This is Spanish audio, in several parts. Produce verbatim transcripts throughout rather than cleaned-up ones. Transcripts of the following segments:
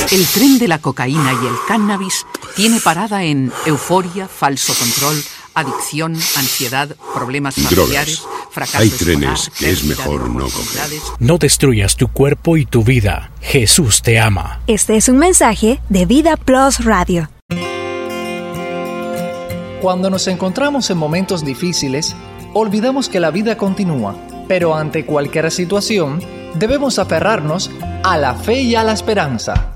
El tren de la cocaína y el cannabis tiene parada en euforia, falso control, adicción, ansiedad, problemas familiares, fracaso Hay escolar, trenes que es pérdida mejor de no oportunidades. coger. No destruyas tu cuerpo y tu vida. Jesús te ama. Este es un mensaje de Vida Plus Radio. Cuando nos encontramos en momentos difíciles, olvidamos que la vida continúa, pero ante cualquier situación, debemos aferrarnos a la fe y a la esperanza.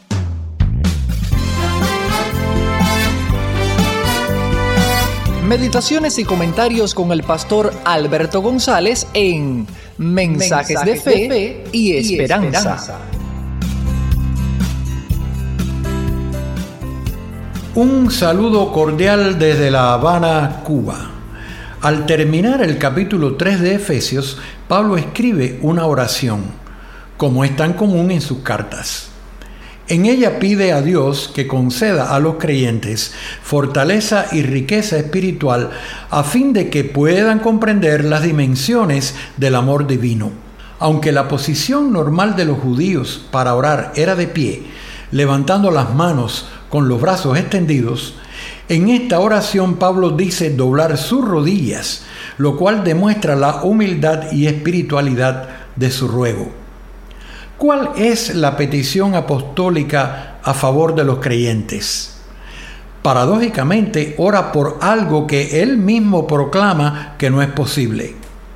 Meditaciones y comentarios con el pastor Alberto González en Mensajes, Mensajes de, fe de Fe y Esperanza. Y esperanza. Un saludo cordial desde La Habana, Cuba. Al terminar el capítulo tres de Efesios, Pablo escribe una oración, como es tan común en sus cartas. En ella pide a Dios que conceda a los creyentes fortaleza y riqueza espiritual a fin de que puedan comprender las dimensiones del amor divino. Aunque la posición normal de los judíos para orar era de pie, levantando las manos con los brazos extendidos, en esta oración Pablo dice doblar sus rodillas, lo cual demuestra la humildad y espiritualidad de su ruego. ¿Cuál es la petición apostólica a favor de los creyentes? Paradójicamente, ora por algo que él mismo proclama que no es posible.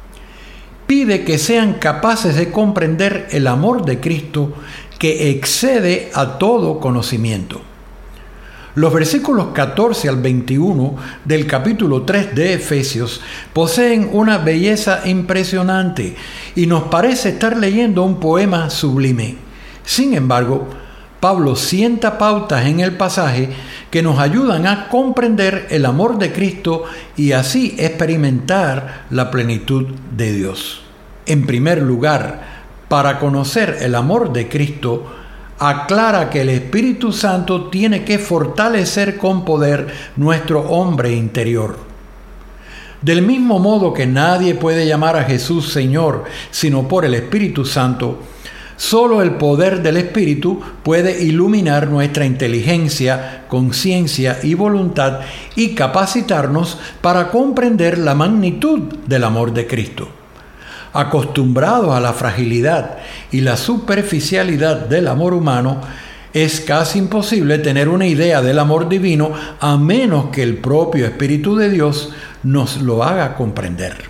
Pide que sean capaces de comprender el amor de Cristo que excede a todo conocimiento. Los versículos catorce al veintiuno del capítulo tres de Efesios poseen una belleza impresionante y nos parece estar leyendo un poema sublime. Sin embargo, Pablo sienta pautas en el pasaje que nos ayudan a comprender el amor de Cristo y así experimentar la plenitud de Dios. En primer lugar, para conocer el amor de Cristo, aclara que el Espíritu Santo tiene que fortalecer con poder nuestro hombre interior. Del mismo modo que nadie puede llamar a Jesús Señor sino por el Espíritu Santo, solo el poder del Espíritu puede iluminar nuestra inteligencia, conciencia y voluntad y capacitarnos para comprender la magnitud del amor de Cristo. Acostumbrados a la fragilidad y la superficialidad del amor humano, es casi imposible tener una idea del amor divino a menos que el propio Espíritu de Dios nos lo haga comprender.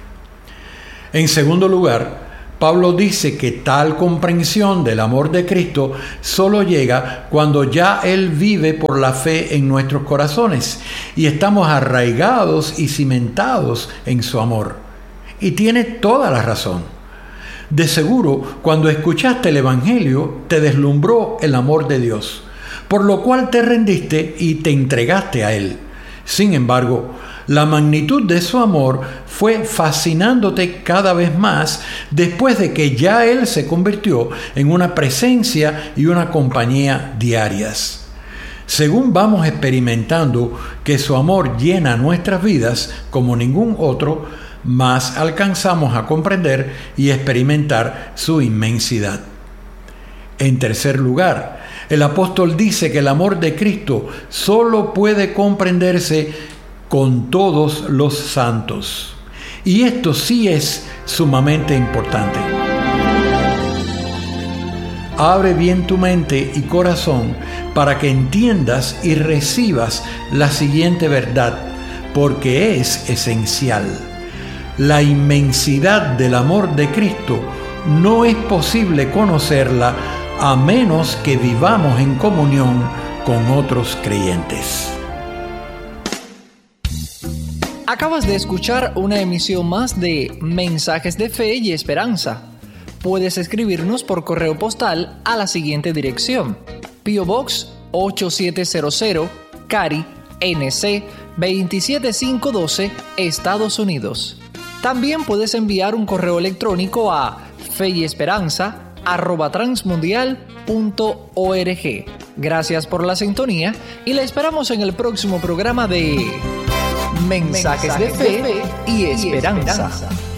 En segundo lugar, Pablo dice que tal comprensión del amor de Cristo solo llega cuando ya Él vive por la fe en nuestros corazones y estamos arraigados y cimentados en su amor. Y tiene toda la razón. De seguro, cuando escuchaste el Evangelio, te deslumbró el amor de Dios, por lo cual te rendiste y te entregaste a Él. Sin embargo, la magnitud de su amor fue fascinándote cada vez más después de que ya Él se convirtió en una presencia y una compañía diarias. Según vamos experimentando que su amor llena nuestras vidas como ningún otro, más alcanzamos a comprender y experimentar su inmensidad. En tercer lugar, el apóstol dice que el amor de Cristo solo puede comprenderse con todos los santos. Y esto sí es sumamente importante. Abre bien tu mente y corazón para que entiendas y recibas la siguiente verdad, porque es esencial. La inmensidad del amor de Cristo no es posible conocerla a menos que vivamos en comunión con otros creyentes. Acabas de escuchar una emisión más de Mensajes de Fe y Esperanza. Puedes escribirnos por correo postal a la siguiente dirección: P O Box ocho siete cero cero, Cary, N C veintisiete mil quinientos doce, Estados Unidos. También puedes enviar un correo electrónico a feyesperanza arroba transmundial punto org. Gracias por la sintonía y la esperamos en el próximo programa de Mensajes, Mensajes de Fe y Esperanza. Y esperanza.